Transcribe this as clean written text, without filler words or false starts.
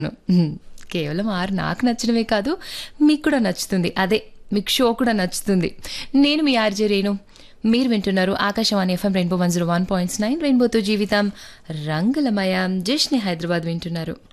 హ్మ్. కేవలం 6 నాకు నచ్చడమే కాదు, మీకు కూడా నచ్చుతుంది. అదే మీకు షో కూడా నచ్చుతుంది. నేను మీ ఆర్‌జే రేణు. మీరు వింటున్నారు ఆకాశవాణి ఎఫ్ఎం రెయిన్బో 101.9 రెయిన్బోతో జీవితం రంగులమయం. జష్ని హైదరాబాద్ వింటున్నారు.